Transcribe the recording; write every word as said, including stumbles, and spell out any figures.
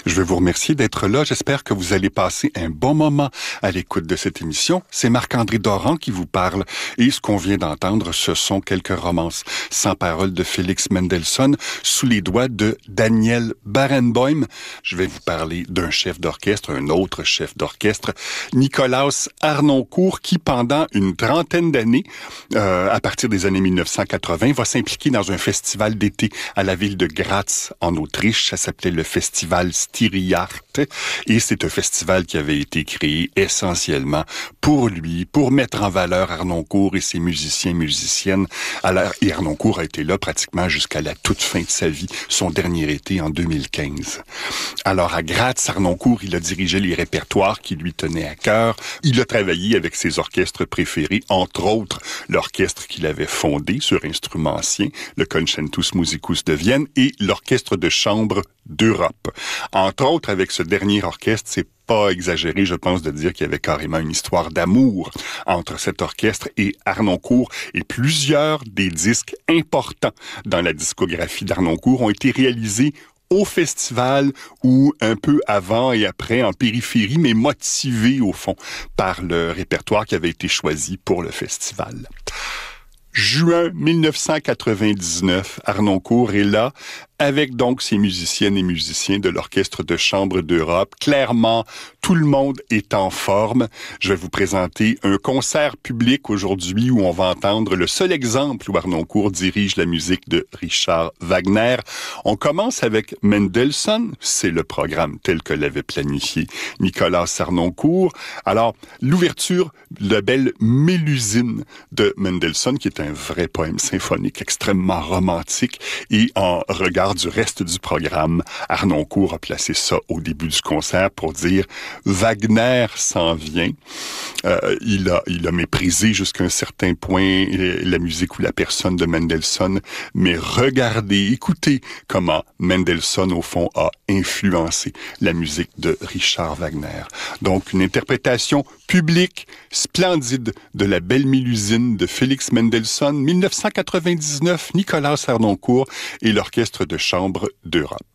Je veux vous remercier d'être là. J'espère que vous allez passer un bon moment à l'écoute de cette émission. C'est Marc-André Doran qui vous parle. Et ce qu'on vient d'entendre, ce sont quelques romances sans parole de Félix Mendelssohn sous les doigts de Daniel Barenboim. Je vais vous parler d'un chef d'orchestre, un autre chef d'orchestre, Nikolaus Harnoncourt, qui pendant une trentaine d'années, euh, à partir des années mille neuf cent quatre-vingts, va s'impliquer dans un festival d'été à la ville de Graz, en Autriche. Ça s'appelait le festival Styriart. Et c'est un festival qui avait été créé essentiellement pour lui, pour mettre en valeur Harnoncourt et ses musiciens et musiciennes. Alors, et Harnoncourt a été là pratiquement jusqu'à la toute fin de sa vie, son dernier été en deux mille quinze. Alors, à Graz, Harnoncourt, il a dirigé les répertoires qui lui tenaient à cœur. Il a travaillé avec ses orchestres préférés, entre autres l'orchestre qu'il avait fondé sur instruments anciens, le Concentus Musicus de Vienne, et l'orchestre de chambre d'Europe. Entre autres, avec ce dernier orchestre, c'est pas exagéré, je pense, de dire qu'il y avait carrément une histoire d'amour entre cet orchestre et Harnoncourt. Et plusieurs des disques importants dans la discographie d'Harnoncourt ont été réalisés au festival ou un peu avant et après en périphérie, mais motivés au fond par le répertoire qui avait été choisi pour le festival. Juin mille neuf cent quatre-vingt-dix-neuf, Harnoncourt est là, avec donc ses musiciennes et musiciens de l'Orchestre de chambre d'Europe. Clairement, tout le monde est en forme. Je vais vous présenter un concert public aujourd'hui où on va entendre le seul exemple où Harnoncourt dirige la musique de Richard Wagner. On commence avec Mendelssohn, c'est le programme tel que l'avait planifié Nicolas Harnoncourt. Alors, l'ouverture, la belle Mélusine de Mendelssohn, qui est un vrai poème symphonique extrêmement romantique, et en regard du reste du programme, Harnoncourt a placé ça au début du concert pour dire Wagner s'en vient. Euh, il a, il a méprisé jusqu'à un certain point la musique ou la personne de Mendelssohn, mais regardez, écoutez comment Mendelssohn, au fond, a influencé la musique de Richard Wagner. Donc, une interprétation publique, splendide de la belle Mélusine de Félix Mendelssohn, mille neuf cent quatre-vingt-dix-neuf, Nicolas Harnoncourt et l'Orchestre de chambre d'Europe.